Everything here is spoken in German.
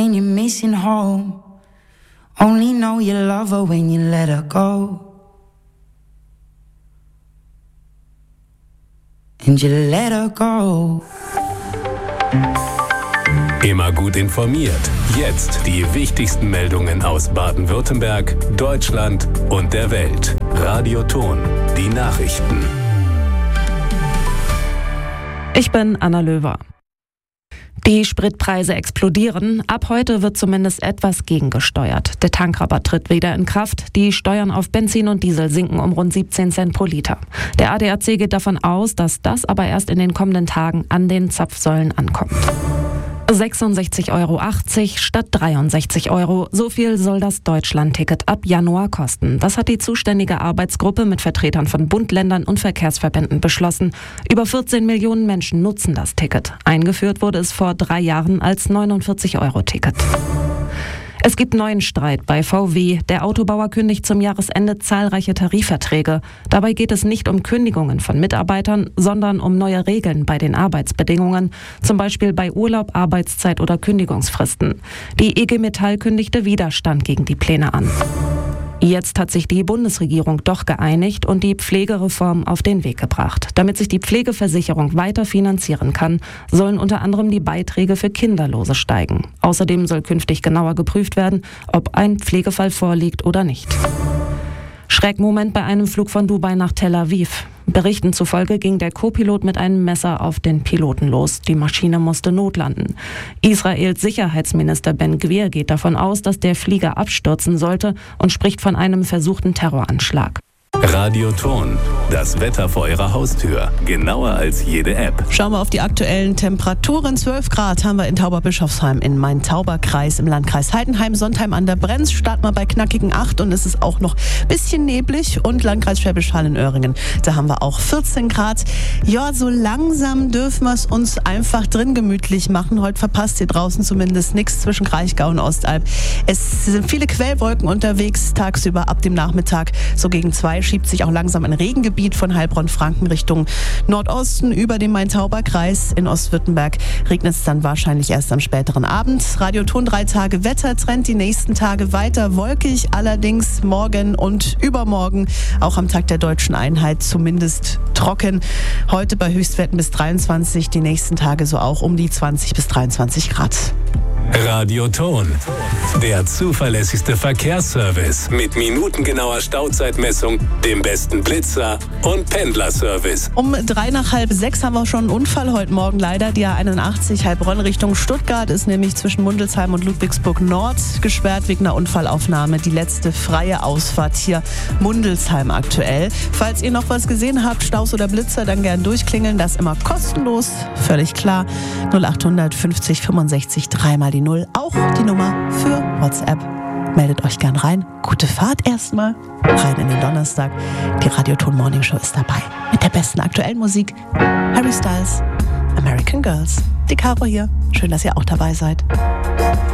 And you're missing home. Only know you love her when you let her go. And you let her go. Immer gut informiert. Jetzt die wichtigsten Meldungen aus Baden-Württemberg, Deutschland und der Welt. Radio Ton, die Nachrichten. Ich bin Anna Löwer. Die Spritpreise explodieren. Ab heute wird zumindest etwas gegengesteuert. Der Tankrabatt tritt wieder in Kraft. Die Steuern auf Benzin und Diesel sinken um rund 17 Cent pro Liter. Der ADAC geht davon aus, dass das aber erst in den kommenden Tagen an den Zapfsäulen ankommt. 66,80 € statt 63 €. So viel soll das Deutschland-Ticket ab Januar kosten. Das hat die zuständige Arbeitsgruppe mit Vertretern von Bund, Ländern und Verkehrsverbänden beschlossen. Über 14 Millionen Menschen nutzen das Ticket. Eingeführt wurde es vor 3 Jahren als 49-Euro-Ticket. Es gibt neuen Streit bei VW. Der Autobauer kündigt zum Jahresende zahlreiche Tarifverträge. Dabei geht es nicht um Kündigungen von Mitarbeitern, sondern um neue Regeln bei den Arbeitsbedingungen, zum Beispiel bei Urlaub, Arbeitszeit oder Kündigungsfristen. Die IG Metall kündigte Widerstand gegen die Pläne an. Jetzt hat sich die Bundesregierung doch geeinigt und die Pflegereform auf den Weg gebracht. Damit sich die Pflegeversicherung weiter finanzieren kann, sollen unter anderem die Beiträge für Kinderlose steigen. Außerdem soll künftig genauer geprüft werden, ob ein Pflegefall vorliegt oder nicht. Schreckmoment bei einem Flug von Dubai nach Tel Aviv. Berichten zufolge ging der Co-Pilot mit einem Messer auf den Piloten los. Die Maschine musste notlanden. Israels Sicherheitsminister Ben Gvir geht davon aus, dass der Flieger abstürzen sollte und spricht von einem versuchten Terroranschlag. Radio Ton, das Wetter vor Ihrer Haustür. Genauer als jede App. Schauen wir auf die aktuellen Temperaturen. 12 Grad haben wir in Tauberbischofsheim in Main-Tauber-Kreis im Landkreis Heidenheim. Sontheim an der Brenz starten wir bei knackigen 8 und es ist auch noch ein bisschen neblig. Und Landkreis Schwäbisch Hall in Öhringen, da haben wir auch 14 Grad. Ja, so langsam dürfen wir es uns einfach drin gemütlich machen. Heute verpasst ihr draußen zumindest nichts zwischen Kraichgau und Ostalb. Es sind viele Quellwolken unterwegs tagsüber ab dem Nachmittag. So gegen 2 schiebt sich auch langsam ein Regengebiet von Heilbronn-Franken Richtung Nordosten über den Main-Tauber-Kreis. In Ostwürttemberg regnet es dann wahrscheinlich erst am späteren Abend. Radio Ton 3 Tage Wettertrend, die nächsten Tage weiter wolkig, allerdings morgen und übermorgen, auch am Tag der Deutschen Einheit, zumindest trocken. Heute bei Höchstwerten bis 23, die nächsten Tage so auch um die 20 bis 23 Grad. Radio Ton, der zuverlässigste Verkehrsservice mit minutengenauer Stauzeitmessung, dem besten Blitzer und Pendlerservice. Um 5:03 haben wir schon einen Unfall heute Morgen leider. Die A81 Heilbronn Richtung Stuttgart ist nämlich zwischen Mundelsheim und Ludwigsburg Nord gesperrt wegen einer Unfallaufnahme. Die letzte freie Ausfahrt hier Mundelsheim aktuell. Falls ihr noch was gesehen habt, Staus oder Blitzer, dann gern durchklingeln. Das immer kostenlos, völlig klar. 0800 50 65 3 mal die 0. Auch die Nummer für WhatsApp. Meldet euch gern rein. Gute Fahrt erstmal. Rein in den Donnerstag. Die Radio Ton Morning Show ist dabei. Mit der besten aktuellen Musik. Harry Styles, American Girls. Die Caro hier. Schön, dass ihr auch dabei seid.